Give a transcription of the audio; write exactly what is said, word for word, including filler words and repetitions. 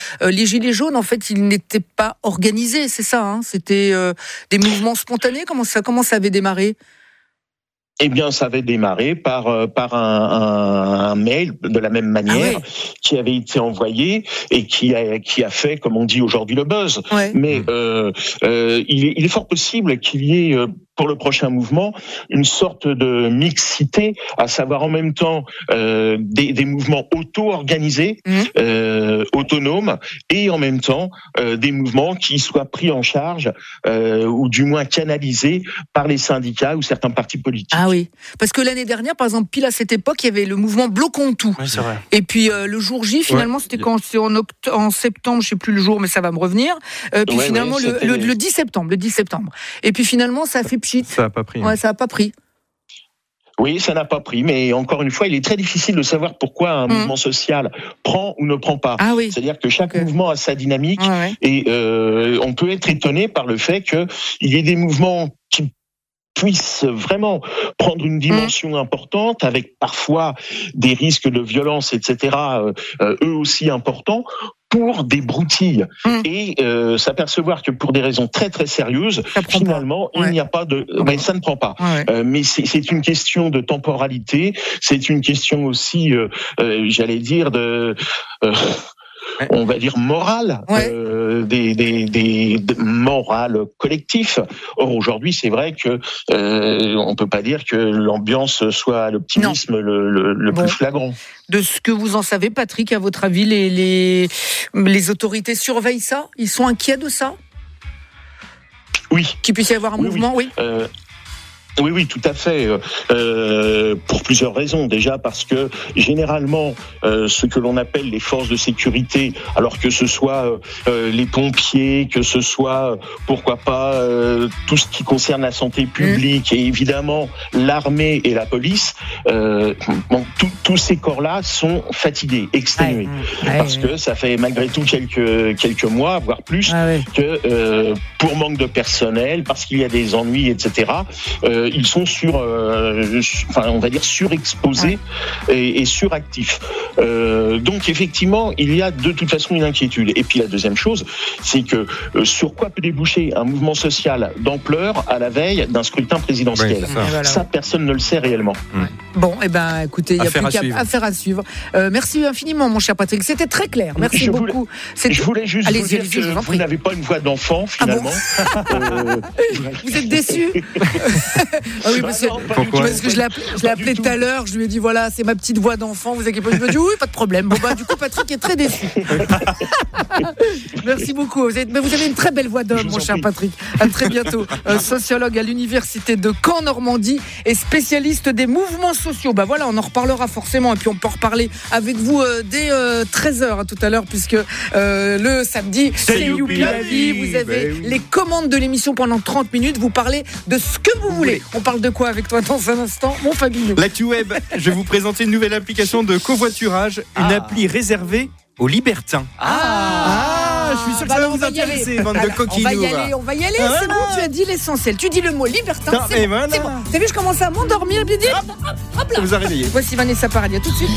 euh, les Gilets jaunes, en fait, ils n'étaient pas organisés, c'est ça, hein, c'était euh, des mouvements spontanés. Comment ça, comment ça avait démarré ? Eh bien, ça avait démarré par euh, par un, un, un mail de la même manière ah oui. qui avait été envoyé et qui a qui a fait, comme on dit aujourd'hui, le buzz. Ouais. Mais euh, euh, il, est, il est fort possible qu'il y ait euh, pour le prochain mouvement une sorte de mixité, à savoir en même temps euh, des, des mouvements auto-organisés, mmh. euh, autonomes, et en même temps euh, des mouvements qui soient pris en charge euh, ou du moins canalisés par les syndicats ou certains partis politiques. Ah oui, parce que l'année dernière, par exemple, pile à cette époque, il y avait le mouvement Bloquons tout. Oui, c'est vrai. Et puis euh, le jour J, finalement, ouais. c'était quand c'est en, oct- en septembre, je sais plus le jour, mais ça va me revenir. Euh, puis ouais, finalement, ouais, le, le, le dix septembre, le dix septembre. Et puis finalement, ça a fait pchit. Ça a pas pris. Ouais, ça a pas pris. Oui, ça n'a pas pris, mais encore une fois, il est très difficile de savoir pourquoi un mmh. mouvement social prend ou ne prend pas. Ah oui. C'est-à-dire que chaque okay. mouvement a sa dynamique ouais, ouais. et euh, on peut être étonné par le fait qu'il y ait des mouvements qui puissent vraiment prendre une dimension mmh. importante, avec parfois des risques de violence, et cetera, euh, eux aussi importants, pour des broutilles mmh. et euh, s'apercevoir que pour des raisons très très sérieuses, finalement, il ouais. n'y a pas de, mais ça ne prend pas. Ouais. Euh, mais c'est, c'est une question de temporalité, c'est une question aussi, euh, euh, j'allais dire de. Euh, on va dire morale, ouais. euh, des, des, des, des morales collectif. Or aujourd'hui, c'est vrai que euh, on peut pas dire que l'ambiance soit l'optimisme non. le, le, le bon. plus flagrant. De ce que vous en savez, Patrick, à votre avis, les, les, les autorités surveillent ça ? Ils sont inquiets de ça ? Oui. Qu'il puisse y avoir un oui, mouvement, oui. oui. Euh, Oui, oui, tout à fait. Euh, pour plusieurs raisons. Déjà parce que généralement, euh, ce que l'on appelle les forces de sécurité, alors que ce soit euh, les pompiers, que ce soit, euh, pourquoi pas, euh, tout ce qui concerne la santé publique mmh. et évidemment l'armée et la police, euh, bon, tous ces corps-là sont fatigués, exténués, ouais, parce ouais, que ouais. ça fait malgré tout quelques quelques mois, voire plus, ah, ouais. que euh, pour manque de personnel, parce qu'il y a des ennuis, et cetera. Euh, ils sont sur, euh, enfin, on va dire surexposés ouais. et, et suractifs. Euh, donc effectivement, il y a de toute façon une inquiétude. Et puis la deuxième chose, c'est que euh, sur quoi peut déboucher un mouvement social d'ampleur à la veille d'un scrutin présidentiel ? Oui, ça. Voilà. ça, personne ne le sait réellement. Ouais. Bon, eh ben, écoutez, il y a affaire plus qu'à suivre. affaire à suivre. Euh, merci infiniment, mon cher Patrick. C'était très clair. Merci je beaucoup. Voulais, C'était... Je voulais juste Allez, vous dire que vous n'avez pas une voix d'enfant, finalement. Ah bon euh... Vous êtes déçus ? Ah oui, parce que, parce que je l'ai appelé, je l'ai appelé tout à l'heure, je lui ai dit voilà, c'est ma petite voix d'enfant, vous inquiétez pas. Je me dis oui, pas de problème. Bon bah du coup Patrick est très déçu. Merci beaucoup. Vous avez, mais vous avez une très belle voix d'homme, mon cher prie. Patrick. À très bientôt. Euh, sociologue à l'université de Caen Normandie et spécialiste des mouvements sociaux. Bah voilà, on en reparlera forcément et puis on peut en reparler avec vous euh, dès euh, treize heures hein, tout à l'heure puisque euh, le samedi c'est Youpi la vie. Vous avez oui. les commandes de l'émission pendant trente minutes. Vous parlez de ce que vous voulez. On parle de quoi avec toi dans un instant, mon Fabien? L'actu web, je vais vous présenter une nouvelle application de covoiturage, une ah. appli réservée aux libertins. Ah, ah je suis sûr que bah ça va vous intéresser, bande de coquinous. On va y aller, on va y aller, ah, c'est voilà. bon, tu as dit l'essentiel. Tu dis le mot libertin, non, c'est, bon, voilà. c'est bon. T'as vu, je commence à m'endormir, bien dit. Hop, hop, hop là. Ça vous a réveillé. Voici Vanessa Paradis, tout de suite.